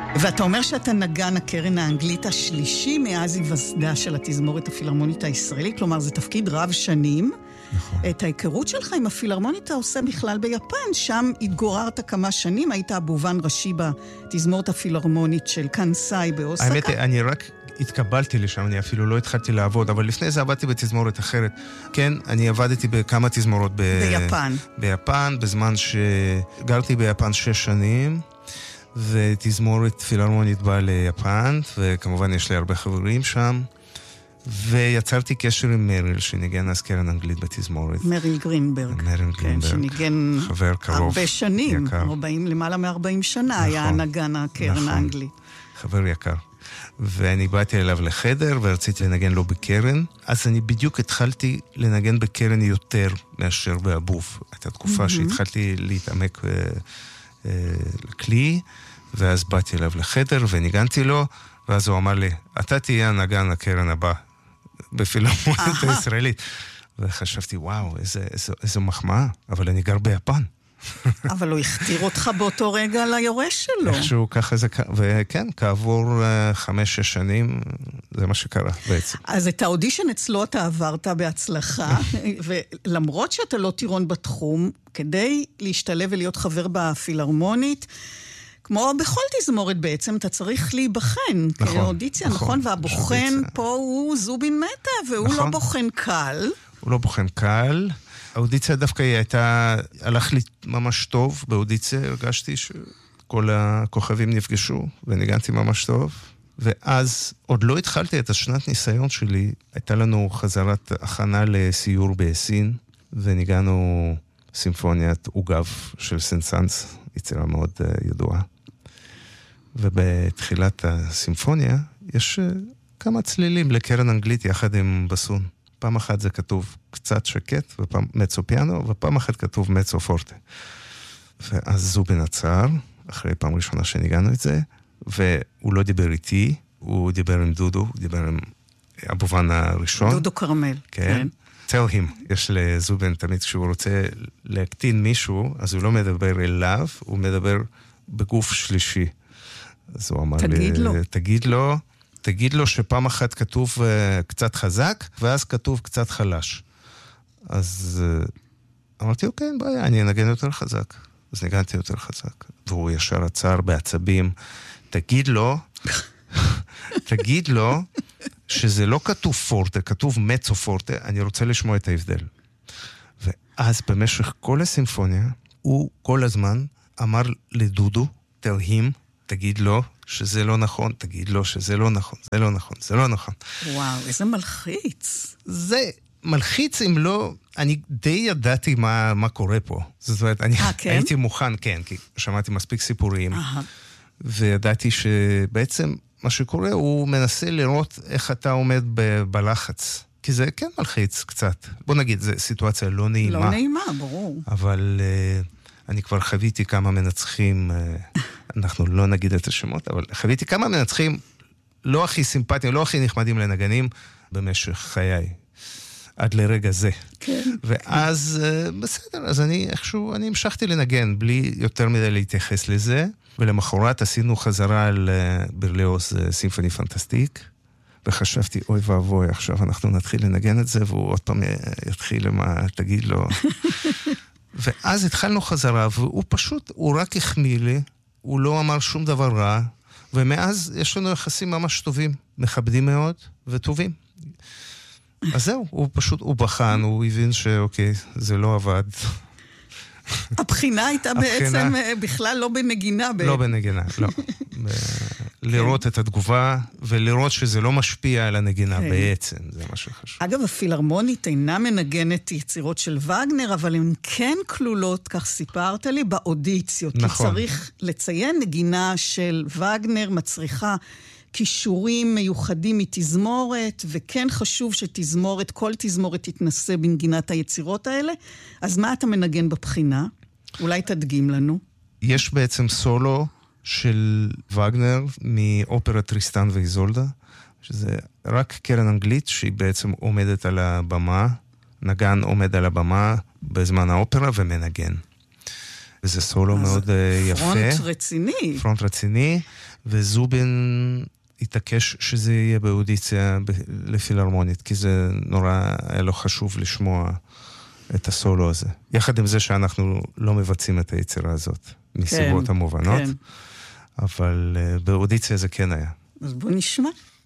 ואתה אומר שאתה נגן הקרן האנגלית השלישי מאז היווסדה של התזמורת הפילהרמונית הישראלית, כלומר זה תפקיד רב שנים. נכון. את ההיכרות שלך עם הפילהרמונית אתה עושה בכלל ביפן, שם התגוררת כמה שנים, היית אבובן ראשי בתזמורת הפילהרמונית של קאנסאי באוסקה. האמת, אני רק התקבלתי לשם, אני אפילו לא התחלתי לעבוד, אבל לפני זה עבדתי בתזמורת אחרת. כן, אני עבדתי בכמה תזמורות ביפן. ביפן, בזמן שגרתי ביפן 6 שנים, ותזמורת פילהרמונית באה ליפן, וכמובן יש לי הרבה חברים שם, ויצרתי קשר עם מריל, שניגן אז קרן אנגלית בתזמורת. מריל גרינברג. מריל גרינברג. כן, שניגן חבר קרוב. הרבה שנים, יקר. למעלה מ-40 שנה, נכון, היה נגן הקרן נכון. האנגלית. חבר יקר. ואני באתי אליו לחדר, ורציתי לנגן לו בקרן. אז אני בדיוק התחלתי לנגן בקרן יותר מאשר באבוב. הייתה תקופה שהתחלתי להתעמק לכלי, ואז באתי אליו לחדר וניגנתי לו, ואז הוא אמר לי, אתה תהיה הנגן הקרן הבא בפילהרמונית הישראלית. וחשבתי, וואו, איזו מחמאה, אבל אני גר ביפן. אבל הוא הכתיר אותך באותו רגע ליורש שלו. איכשהו ככה זה, וכן, כעבור 5-6 שנים, זה מה שקרה בעצם. אז את האודישן אצלו אתה עברת בהצלחה, ולמרות שאתה לא טירון בתחום, כדי להשתלב ולהיות חבר בפילהרמונית, כמו בכל תזמורת בעצם, אתה צריך להיבחן, נכון, כאודיציה, נכון? והבוחן פה הוא זובין מטה, והוא לא בוחן קל. הוא לא בוחן קל. האודיציה דווקא היא הייתה, הלך לי ממש טוב, באודיציה הרגשתי שכל הכוכבים נפגשו, וניגנתי ממש טוב. ואז עוד לא התחלתי את השנת ניסיון שלי, הייתה לנו חזרת הכנה לסיור בסין, וניגענו סימפוניית אוגב של סנסנס, יצירה מאוד ידועה. ובתחילת הסימפוניה יש כמה צלילים לקרן אנגלית יחד עם בסון. פעם אחת זה כתוב קצת שקט, ופעם מצו פיאנו, ופעם אחת כתוב מצו פורטה. ואז זובין עצר, אחרי פעם ראשונה שניגענו את זה, והוא לא דיבר איתי, הוא דיבר עם דודו, הוא דיבר עם אבובן הראשון. דודו קרמל. כן. tell him, יש לזובין תמיד כשהוא רוצה להקטין מישהו, אז הוא לא מדבר אליו, הוא מדבר בגוף שלישי. אז הוא אמר לי, תגיד לו שפעם אחת כתוב קצת חזק, ואז כתוב קצת חלש. אז אמרתי, אוקיי, בעיה, אני אנגן יותר חזק. אז ניגנתי יותר חזק. והוא ישר עצר בעצבים, תגיד לו שזה לא כתוב פורטה, כתוב מצו פורטה, אני רוצה לשמוע את ההבדל. ואז במשך כל הסימפוניה, הוא כל הזמן אמר לדודו, tell him, תגיד לו שזה לא נכון, תגיד לו שזה לא נכון, זה לא נכון, זה לא נכון. וואו, איזה מלחיץ. זה מלחיץ אם לא, אני די ידעתי מה קורה פה. זאת אומרת, אני הייתי מוכן, כן, כי שמעתי מספיק סיפורים, וידעתי שבעצם מה שקורה, הוא מנסה לראות איך אתה עומד בלחץ. כי זה כן מלחיץ קצת. בוא נגיד, זו סיטואציה לא נעימה. לא נעימה, ברור. אבל אני כבר חוויתי כמה מנצחים, אנחנו לא נגיד את השמות, אבל חוויתי כמה מנצחים לא הכי סימפטיים, לא הכי נחמדים לנגנים במשך חיי. עד לרגע זה. כן. ואז בסדר, אז אני המשכתי לנגן בלי יותר מדי להתייחס לזה, ולמחרת עשינו חזרה על ברליוז סימפוני פנטסטיק, וחשבתי, אוי ואבוי, עכשיו אנחנו נתחיל לנגן את זה, והוא עוד פעם יתחיל תגיד לו. ואז התחלנו חזרה, והוא פשוט, הוא רק החמיא לי, הוא לא אמר שום דבר רע, ומאז יש לנו יחסים ממש טובים, מכבדים מאוד וטובים. אז זהו, הוא בחן, הוא הבין שאוקיי, זה לא עבד. הבחינה הייתה בעצם בכלל לא בנגינה. לא בנגינה, לא. לראות את התגובה, ולראות שזה לא משפיע על הנגינה בעצם, זה מה שחשוב. אגב, הפילהרמונית אינה מנגנת יצירות של וגנר, אבל הן כן כלולות, כך סיפרת לי, באודיציות. נכון. כי צריך לציין נגינה של וגנר, מצריכה כישורים מיוחדים מתזמורת, וכן חשוב שתזמורת, כל תזמורת תתנסה בנגינת היצירות האלה. אז מה אתה מנגן בבחינה? אולי תדגים לנו. יש בעצם סולו של וגנר מאופרה טריסטן ואיזולדה, שזה רק קרן אנגלית שהיא בעצם עומדת על הבמה, נגן עומד על הבמה בזמן האופרה ומנגן. וזה סולו מאוד יפה. פרונט רציני. פרונט רציני, וזובין התעקש שזה יהיה באודיציה לפילהרמונית, כי זה נורא היה לו חשוב לשמוע את הסולו הזה. יחד עם זה שאנחנו לא מבצעים את היצירה הזאת, מסיבות המובנות, אבל באודיציה זה כן היה. אז בוא נשמע.